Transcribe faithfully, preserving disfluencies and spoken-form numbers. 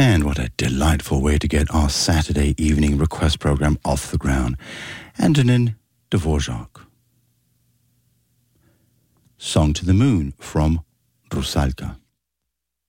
And what a delightful way to get our Saturday evening request program off the ground. Antonin Dvorak. Song to the Moon from Rusalka.